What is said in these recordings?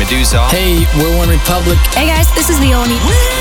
Medusa. Hey, we're One Republic. Hey guys, this is Leonie.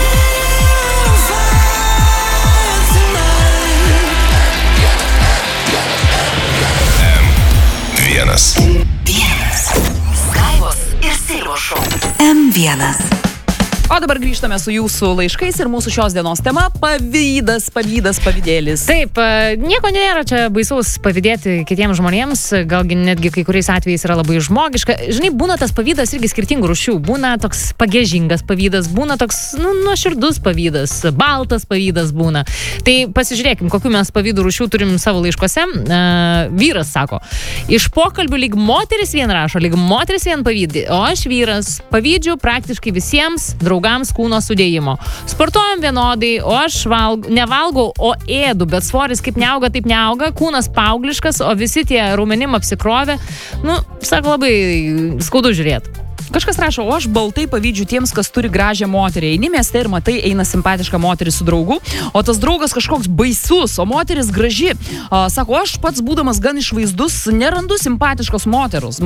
Skaivos ir Silvos šou. M1. O dabar grįžtame su jūsų laiškais ir mūsų šios dienos tema – pavydas, pavydėlis. Taip, nieko nėra čia baisaus pavydėti kitiems žmonėms, galgi netgi kai kuriais atvejais yra labai žmogiška. Žinai, būna tas pavydas irgi skirtingų rūšių. Būna toks pagiežingas pavydas, būna toks, nuoširdus pavydas, baltas pavydas būna. Tai pasižiūrėkim, kokių mes pavydų rūšių turim savo laiškose. Vyras sako, iš pokalbių lyg moteris vien rašo, lyg moteris vien pavydė, o aš vyras pavydžiu praktiškai visiems draugams kūno sudėjimo. Sportuojam vienodai, o aš nevalgau, o ėdu, bet svoris kaip neauga, taip neauga, kūnas paaugliškas, o visi tie raumenim apsikrovė. Sako, labai skaudu žiūrėti. Kažkas rašo, o aš baltai pavydžiu tiems, kas turi gražią moterį. Eini mieste ir matai, eina simpatiška moteris su draugu, o tas draugas kažkoks baisus, o moteris graži. Sako, aš pats būdamas gan išvaizdus, nerandu simpatiškos moteros.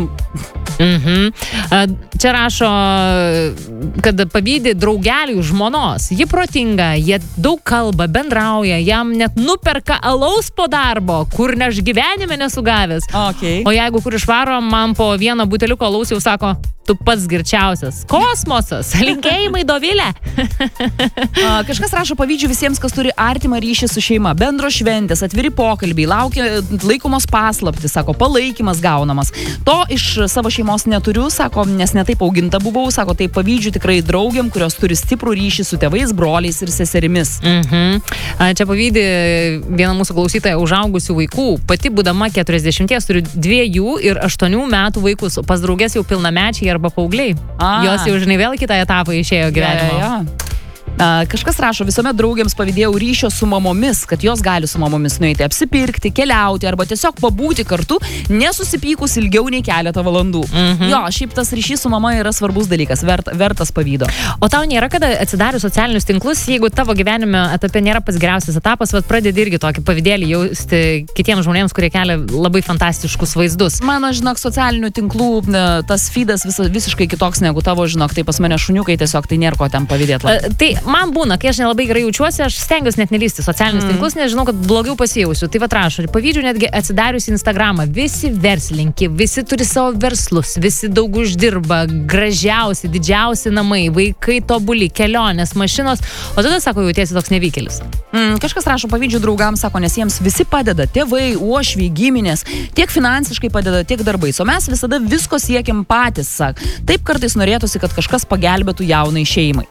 Čia rašo, kad pavydi draugelių žmonos. Ji protinga, jie daug kalba, bendrauja, jam net nuperka alaus po darbo, kur aš gyvenime nesugavęs. Okay. O jeigu kur išvaro, man po vieno buteliuko alaus jau sako, tu pats girčiausias. Kosmosas. Linkėjimai, Dovilė. Kažkas rašo, pavydžiu visiems, kas turi artimą ryšį su šeima. Bendro šventės, atviri pokalbiai, laukia laikomos paslaptys, sako, palaikymas gaunamas. To iš savo šeimos neturiu, sako, nes netaip auginta buvau, sako, tai pavydžiu tikrai draugiam, kurios turi stiprų ryšį su tėvais, broliais ir seserimis. Čia pavydi viena mūsų klausytoja užaugusių vaikų. Pati būdama 40 turiu 2 ir 8 metų vaikus, pas draugės jau pilnamečiai arba paaugliai. Jos jau, žinai, vėl kitą etapą išėjo gyvenimo. Kažkas rašo, visuomet draugiams pavydėjau ryšio su mamomis, kad jos gali su mamomis nueiti apsipirkti, keliauti arba tiesiog pabūti kartu, nesusipykus ilgiau nei keletą valandų. Jo, šiaip tas ryšys su mama yra svarbus dalykas, vertas pavydo. O tau nėra, kada atsidarius socialinius tinklus, jeigu tavo gyvenime etape nėra pats geriausias etapas, pradedi irgi tokį pavydėlį jausti kitiems žmonėms, kurie kelia labai fantastiškus vaizdus. Mano, žinok, socialinių tinklų tas feedas visiškai kitoks negu tavo, žinok, tai pas mane šuniukai tiesiog, tai nėra ko ten pavydėti. Tai man būna, kai aš nelabai gerai jaučiuosi, aš stengiuosi net nelysti socialinius tinklus, nes žinau, kad blogiau pasijausiu. Tai rašo, pavydžiu netgi atsidarius Instagramą. Visi verslininkai, visi turi savo verslus, visi daug uždirba, gražiausi, didžiausi namai, vaikai tobuli, kelionės, mašinos. O tada, sako, jautiesi toks nevykėlis. Kažkas rašo, pavydžiu draugams, sako, nes jiems visi padeda, tėvai, uošviai, giminės, tiek finansiškai padeda, tiek darbais. O mes visada visko siekiam patys, sak. Taip kartais norėtųsi, kad kažkas pagelbėtų jaunai šeimai.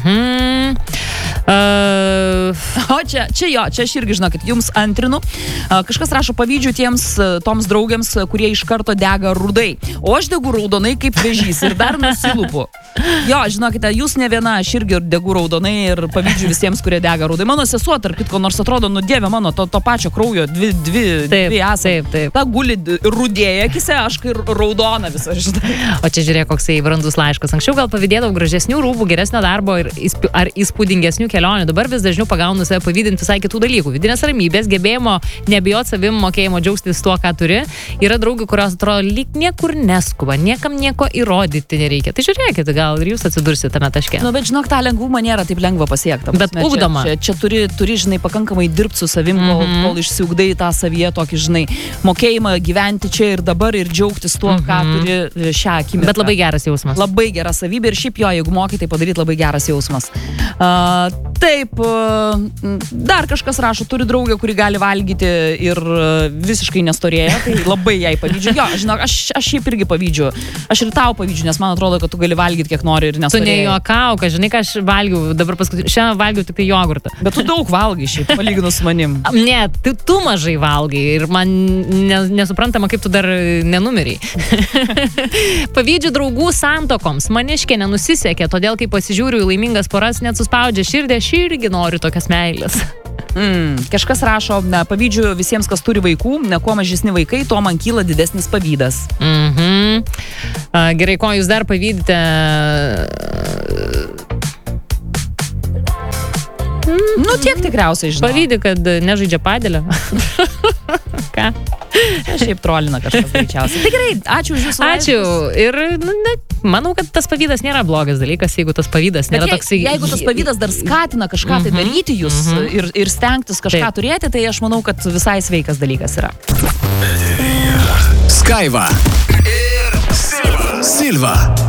O čia aš irgi, žinokit, jums antrinu. Kažkas rašo, pavydžiu toms draugiams, kurie iš karto dega rudai. O aš degu raudonai kaip vėžys ir dar nusilupu. Jo, žinokite, jūs ne viena, aš irgi degu raudonai ir pavydžiu visiems, kurie dega rudai. Mano sesuo, tarp kitko, nors atrodo, dieve mano, to pačio kraujo, dvi esam. Taip. Ta guli rudėja akise, aš kai raudona visą, žinai. O čia žiūrėk, koksai brandus laiškas. Anksčiau gal pavydėdavau gražesnių rūbų, geresnio darbo ar įspūdingesnių kelionių. Dabar vis dažniau pagaunu save pavydint visai kitų dalykų. Vidinės ramybės, gebėjimo nebijoti savim, mokėjimo džiaugtis tuo, ką turi. Yra draugių, kurios atrodo lyg niekur neskuba, niekam nieko įrodyti nereikia. Tai žiūrėkite, gal ir jūs atsidursit tame taške. Bet žinok, tą lengvumą nėra taip lengva pasiekti. Bet ugdoma. Čia turi, žinai, pakankamai dirbti su savim, kol išsiugdai tą savyje tokį, žinai, mokėjimą gyventi čia ir dabar ir džiaugtis tuo, ką turi šią akimirką. Bet labai geras jausmas. Labai gera savybė ir šiaip jo, jeigu mokai, tai padaryti labai geras jausmas. Taip, dar kažkas rašo, turi draugę, kuri gali valgyti ir visiškai nestorėja, tai labai jai pavydžiu. Jo, žinok, aš šiaip irgi pavydžiu. Aš ir tau pavydžiu, nes man atrodo, kad tu gali valgyti, kiek nori ir nestorėja. Tu nejuokauk, žinai, ką aš valgiau, dabar šiandien valgiau tik tai jogurtą. Bet tu daug valgai šiaip, palyginus su manim. Ne, tu mažai valgai ir man nesuprantama, kaip tu dar nenumeriai. Pavydžiu draugų santokoms. Maniškė nenusisekė, todėl kai pasižiūriu į laimingas poras, net suspaudžia širdį, aš irgi noriu tokias meilės. Kažkas rašo, pavydžiu visiems, kas turi vaikų, kuo mažesni vaikai, tuo man kyla didesnis pavydas. Gerai, ko jūs dar pavydite? Tiek tikriausiai, žinau. Pavydi, kad nežaidžia padelio. Ką? Šiaip trolina kažkas greičiausiai. Tai gerai, ačiū už jūsų Ačiū. Ir manau, kad tas pavydas nėra blogas dalykas, jeigu tas pavydas nėra toksai... Jeigu tas pavydas dar skatina kažką tai daryti jūs ir stengtis kažką turėti, tai aš manau, kad visai sveikas dalykas yra. Skaiva ir Silva.